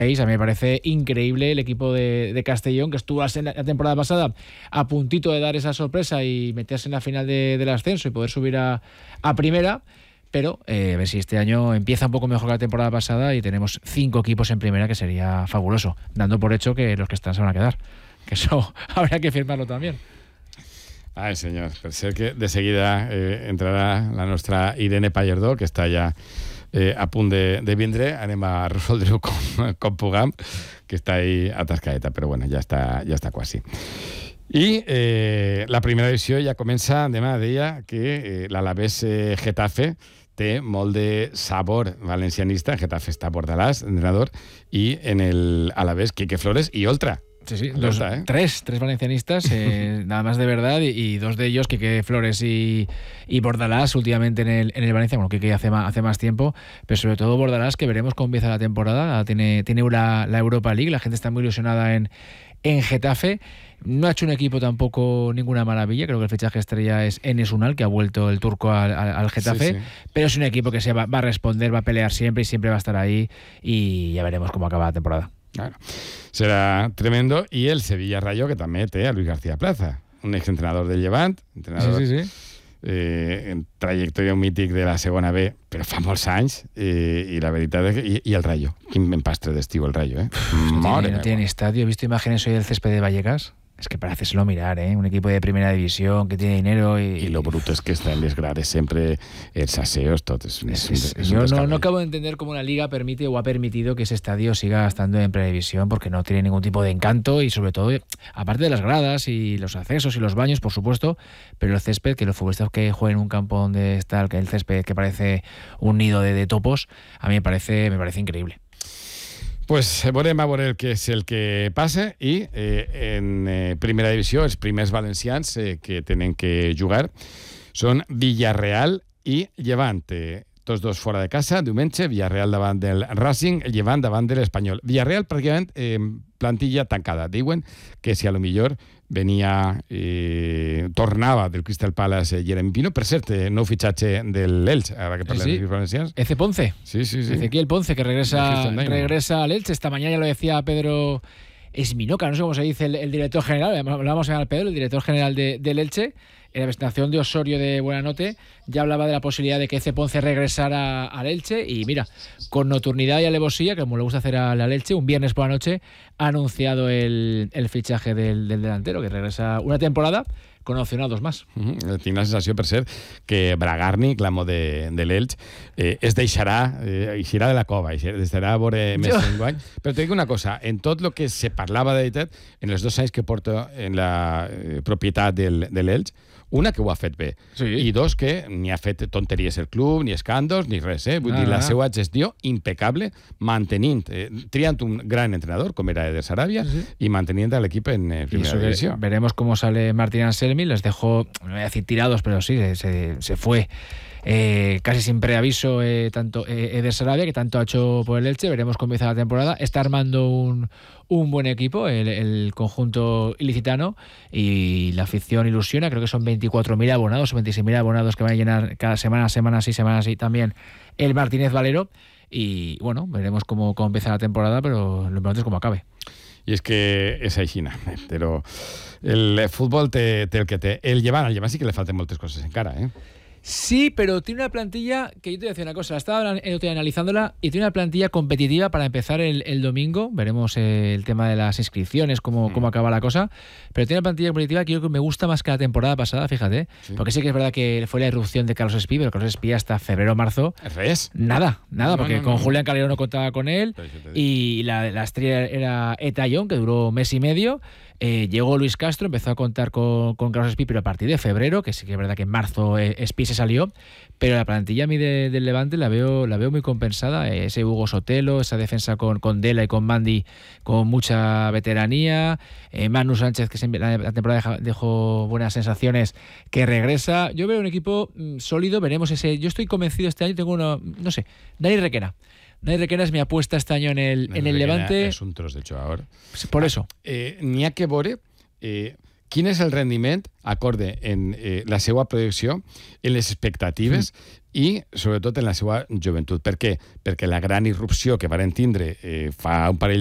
A mí me parece increíble el equipo de Castellón, que estuvo la temporada pasada a puntito de dar esa sorpresa y meterse en la final del ascenso y poder subir a primera. Pero a ver si este año empieza un poco mejor que la temporada pasada y tenemos 5 equipos en primera, que sería fabuloso, dando por hecho que los que están se van a quedar. Que eso habrá que firmarlo también. Ay, señor, per ser que de seguida entrarà la nostra Irene Pallardó, que està ja a punt de vindre. Anem a resoldre-ho com puguem, que està ahí atascadeta, però bueno, ja està quasi. I la primera edició ja comença, demà deia que l'Alavés Getafe té molt de sabor valencianista. Getafe està a Bordalàs, entrenador, i en el Alavés Quique Flores i Oltra. Sí, tres valencianistas, nada más de verdad, y 2 de ellos, Quique Flores y Bordalás, últimamente en el Valencia. Bueno, Quique hace más tiempo, pero sobre todo Bordalás, que veremos cómo empieza la temporada. Tiene la Europa League, la gente está muy ilusionada en Getafe. No ha hecho un equipo tampoco ninguna maravilla. Creo que el fichaje estrella es Enes Unal, que ha vuelto el turco al Getafe, sí. Pero es un equipo que se va a responder, va a pelear siempre y siempre va a estar ahí, y ya veremos cómo acaba la temporada. Claro. Serà tremendo. I el Sevilla Rayo, que també té a Luis García Plaza, un exentrenador del Llevant, entrenador en trajectòria mític de la segona B, però fa molts anys, i la veritat és que... I el Rayo, quin empastre d'estiu el Rayo, No tiene estadio. He visto imágenes hoy del césped de Vallecas. Es que para hacérselo mirar, un equipo de primera división que tiene dinero y lo bruto es que está en les grades siempre, els aseos, tot. Yo no acabo de entender cómo la Liga permite o ha permitido que ese estadio siga estando en primera división, porque no tiene ningún tipo de encanto, y sobre todo, aparte de las gradas y los accesos y los baños, por supuesto, pero el césped, que los futbolistas que jueguen en un campo donde está el césped que parece un nido de topos, a mí me parece increíble. Pues veurem a veure què és el que passa, i en primera divisió els primers valencians que tenen que jugar són Villarreal i Llevant. Tots dos fora de casa, diumenge, Villarreal davant del Racing, el Llevant davant de l'Espanyol. Villarreal pràcticament plantilla tancada. Diuen que si a lo millor tornava del Crystal Palace Jeremy Pino. Per cert, nou fitxatge de l'Elx, ara que parlem de valencians. Eze Ponce. Sí. Ezequiel Ponce, que regresa al Elx. Esta mañana ya lo decía Pedro Esminoca, no sé cómo se dice el director general, hablábamos al Pedro, el director general del Elche. En la presentación de Osorio de Buenanote ya hablaba de la posibilidad de que Eze Ponce regresara al Elche, y mira, con nocturnidad y alevosía, que como le gusta hacer al Elche, un viernes por la noche ha anunciado el fichaje del delantero, que regresa una temporada con opción a 2 más. Tinc la sensació, per cert, que Bragarni, l'amo de l'Elx, es deixarà de la cova, estarà a veure més enguany. Però te dic una cosa, en tot el que se parlava de veritat, en els 2 anys que porta en la propietat de l'Elx, una, que ho ha fet bé, i 2, que ni ha fet tonteries el club, ni escàndols, ni res. Vull dir, la seva gestió impecable, mantenint, triant un gran entrenador, com era Eder Sarabia, i mantenint l'equip en primera divisió. Veremos cómo sale Martín Anselmi. Les dejó, no voy a decir tirados, pero sí, se fue casi sin preaviso tanto Eder Sarabia, que tanto ha hecho por el Elche. Veremos cómo empieza la temporada. Está armando un buen equipo, el conjunto ilicitano, y la afición ilusiona. Creo que son 24.000 abonados, 26.000 abonados que van a llenar cada semana sí también el Martínez Valero. Y bueno, veremos cómo empieza la temporada, pero lo importante es cómo acabe. I és que és així, però el futbol té el que té. El Llevant sí que le falten moltes coses encara, Sí, pero tiene una plantilla que yo te voy a decir una cosa, estaba analizándola, y tiene una plantilla competitiva para empezar el domingo. Veremos el tema de las inscripciones, cómo acaba la cosa, pero tiene una plantilla competitiva que yo creo que me gusta más que la temporada pasada, fíjate, porque sí que es verdad que fue la irrupción de Carlos Espí, pero Carlos Espí hasta febrero o marzo nada, porque con Julián Calero no contaba con él, y la estrella era Etayón, que duró mes y medio. Llegó Luis Castro, empezó a contar con Carlos Espí, pero a partir de febrero, que sí que es verdad que en marzo Espí se salió, pero la plantilla a mí del Levante la veo muy compensada. Ese Hugo Sotelo, esa defensa con Dela y con Mandi, con mucha veteranía. Manu Sánchez, que la temporada dejó buenas sensaciones, que regresa. Yo veo un equipo sólido, veremos ese. Yo estoy convencido este año, tengo Dani Requena. Dani Requena es mi apuesta este año en el Levante. Es un tros de jugador. Por eso. N'hi ha que veure quin és el rendiment acorde en la seva projecció, en les expectatives i, sobretot, en la seva joventut. Per què? Perquè la gran irrupció que varen tindre fa un parell